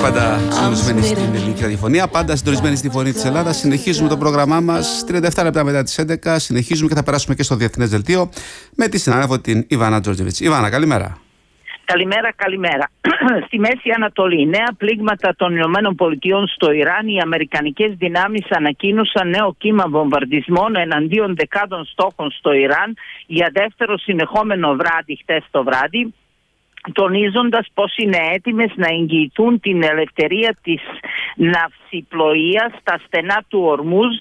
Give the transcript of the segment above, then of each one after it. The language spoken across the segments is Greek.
Πάντα συντονισμένοι στην ελληνική ραδιοφωνία, πάντα συντονισμένοι στη φωνή της Ελλάδας. Συνεχίζουμε το πρόγραμμά μας 37 λεπτά μετά τις 11. Συνεχίζουμε και θα περάσουμε και στο Διεθνές Δελτίο με τη συνάδελφο την Ιβάνα Τζόρτζεβιτς. Ιβάνα, καλημέρα. Καλημέρα. Στη Μέση Ανατολή, νέα πλήγματα των ΗΠΑ στο Ιράν. Οι αμερικανικές δυνάμεις ανακοίνωσαν νέο κύμα βομβαρδισμών εναντίον δεκάδων στόχων στο Ιράν για δεύτερο συνεχόμενο βράδυ χτες το βράδυ, τονίζοντας πως είναι έτοιμες να εγγυηθούν την ελευθερία της ναυσιπλοείας στα στενά του Ορμούζ,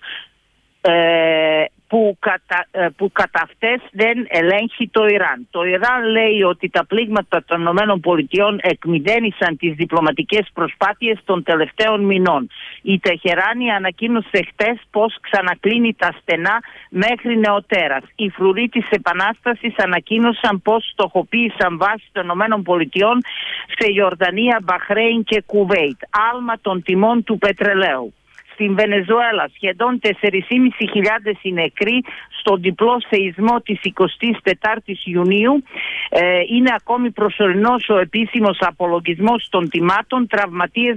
που κατά αυτές δεν ελέγχει το Ιράν. Το Ιράν λέει ότι τα πλήγματα των ΗΠΑ εκμηδένισαν τις διπλωματικές προσπάθειες των τελευταίων μηνών. Η Τεχεράνη ανακοίνωσε χτες πως ξανακλίνει τα στενά μέχρι νεοτέρας. Οι φρουροί της Επανάστασης ανακοίνωσαν πως στοχοποίησαν βάσεις των ΗΠΑ σε Ιορδανία, Μπαχρέιν και Κουβέιτ. Άλμα των τιμών του πετρελαίου. Στην Βενεζουέλα σχεδόν 4.500 οι νεκροί στον διπλό σεισμό της 24ης Ιουνίου. Είναι ακόμη προσωρινός ο επίσημος απολογισμός των τιμάτων, τραυματίες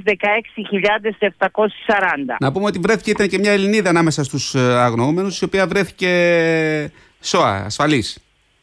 16.740. Να πούμε ότι βρέθηκε, ήταν και μια Ελληνίδα ανάμεσα στους αγνοούμενους, η οποία βρέθηκε σώα, ασφαλής.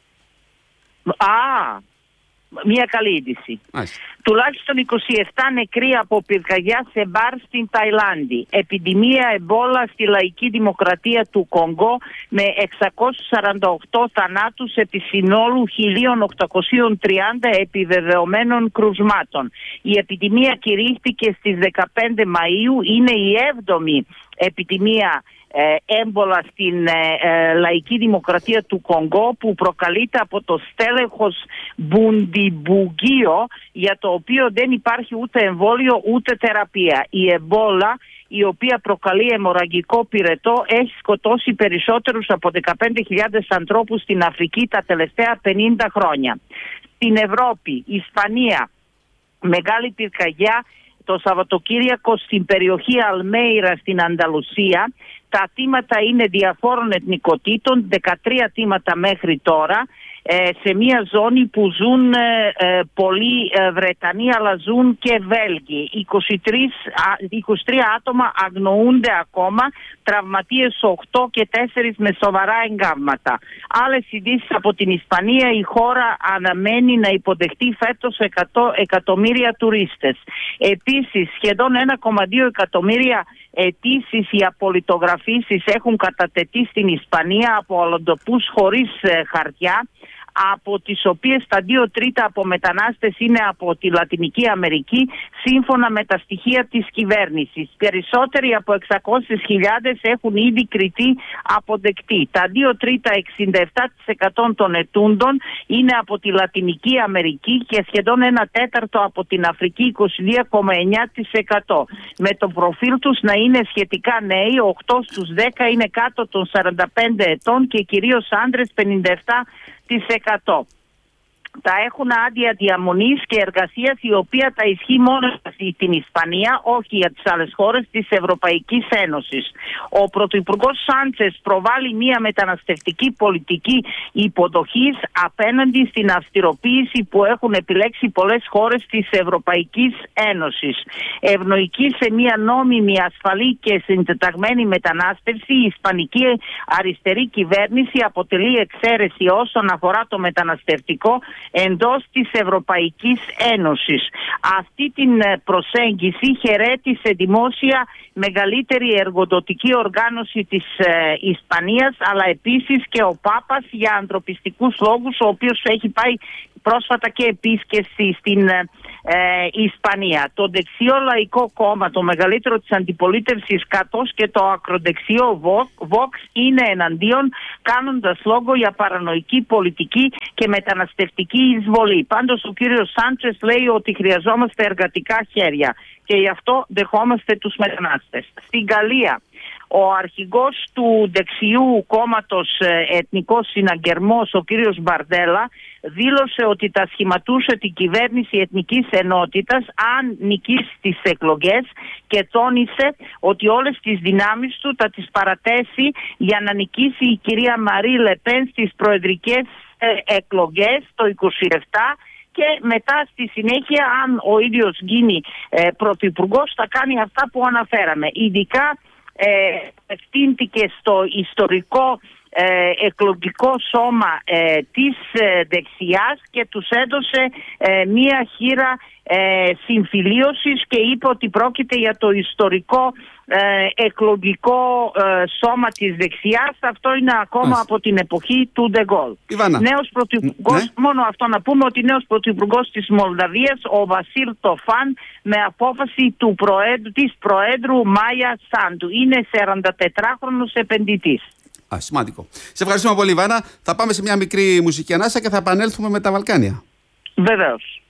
Μια καλή είδηση. Τουλάχιστον 27 νεκροί από πυρκαγιά σε μπαρ στην Ταϊλάνδη. Επιδημία εμπόλα στη Λαϊκή Δημοκρατία του Κονγκό με 648 θανάτους επί συνόλου 1.830 επιβεβαιωμένων κρουσμάτων. Η επιδημία κηρύχθηκε στις 15 Μαΐου. Είναι η 7η επιδημία έμπολα στην Λαϊκή Δημοκρατία του Κονγκό, που προκαλείται από το στέλεχος Μπουντιμπουγκίο, για το οποίο δεν υπάρχει ούτε εμβόλιο ούτε θεραπεία. Η εμπόλα, η οποία προκαλεί αιμορραγικό πυρετό, έχει σκοτώσει περισσότερους από 15.000 ανθρώπους στην Αφρική τα τελευταία 50 χρόνια. Στην Ευρώπη, Ισπανία, μεγάλη πυρκαγιά το Σαββατοκύριακο στην περιοχή Αλμέιρα στην Ανταλουσία. Τα θύματα είναι διαφόρων εθνικοτήτων, 13 θύματα μέχρι τώρα, σε μια ζώνη που ζουν πολλοί Βρετανοί, αλλά ζουν και Βέλγοι. 23 άτομα αγνοούνται ακόμα, τραυματίες 8 και 4 με σοβαρά εγκάβματα. Άλλες ειδήσεις από την Ισπανία: η χώρα αναμένει να υποδεχτεί φέτος 100 εκατομμύρια τουρίστες. Επίσης, σχεδόν 1,2 εκατομμύρια αιτήσεις για πολιτογραφήσεις έχουν κατατεθεί στην Ισπανία από αλλοδαπούς χωρίς χαρτιά, από τις οποίες τα 2/3 από μετανάστες είναι από τη Λατινική Αμερική, σύμφωνα με τα στοιχεία της κυβέρνησης. Περισσότεροι από 600.000 έχουν ήδη κριθεί αποδεκτοί. Τα 2/3, 67% των ετούντων, είναι από τη Λατινική Αμερική και σχεδόν 1/4 από την Αφρική, 22,9%. Με το προφίλ τους να είναι σχετικά νέοι, 8 στους 10 είναι κάτω των 45 ετών και κυρίως άντρες, 57%. Τα έχουν άδεια διαμονής και εργασίας, η οποία τα ισχύει μόνο στην Ισπανία, όχι για τις άλλες χώρες της Ευρωπαϊκής Ένωσης. Ο Πρωθυπουργός Σάντσες προβάλλει μια μεταναστευτική πολιτική υποδοχής απέναντι στην αυστηροποίηση που έχουν επιλέξει πολλές χώρες της Ευρωπαϊκής Ένωσης. Ευνοϊκή σε μια νόμιμη, ασφαλή και συντεταγμένη μετανάστευση, η ισπανική αριστερή κυβέρνηση αποτελεί εξαίρεση όσον αφορά το μεταναστευτικό εντός της Ευρωπαϊκής Ένωσης. Αυτή την προσέγγιση χαιρέτησε δημόσια μεγαλύτερη εργοδοτική οργάνωση της Ισπανίας, αλλά επίσης και ο Πάπας για ανθρωπιστικούς λόγους, ο οποίος έχει πάει πρόσφατα και επίσκεψη στην Ισπανία. Το δεξιό Λαϊκό Κόμμα, το μεγαλύτερο της αντιπολίτευσης, καθώς και το ακροδεξιό Vox είναι εναντίον, κάνοντας λόγο για παρανοϊκή πολιτική και μεταναστευτική εισβολή. Πάντως ο κύριος Σάντσες λέει ότι χρειαζόμαστε εργατικά χέρια και γι' αυτό δεχόμαστε τους μετανάστες. Στην Γαλλία, ο αρχηγός του δεξιού κόμματος Εθνικός Συναγερμός, ο κύριος Μπαρντέλα, δήλωσε ότι θα σχηματούσε την κυβέρνηση Εθνικής Ενότητας αν νικήσει τις εκλογές και τόνισε ότι όλες τις δυνάμεις του θα τις παρατέσει για να νικήσει η κυρία Μαρί Λεπέν στις προεδρικές εκλογές το 27 και μετά στη συνέχεια, αν ο ίδιος γίνει πρωθυπουργός, θα κάνει αυτά που αναφέραμε. Ειδικά ευθύνθηκε στο ιστορικό εκλογικό σώμα της δεξιάς και τους έδωσε μία χείρα συμφιλίωσης και είπε ότι πρόκειται για το ιστορικό εκλογικό σώμα της δεξιάς. Αυτό είναι ακόμα από την εποχή του Ντεγκόλ. Νέος πρωθυπουργός, μόνο αυτό να πούμε, ότι νέος πρωθυπουργός της Μολδαβίας, ο Βασίλ Τοφάν, με απόφαση της Προέδρου Μάια Σάντου. Είναι 44χρονος επενδυτής. Σημαντικό. Σε ευχαριστούμε πολύ, Ιβάνα. Θα πάμε σε μια μικρή μουσική ανάσα και θα επανέλθουμε με τα Βαλκάνια. Βεβαίως.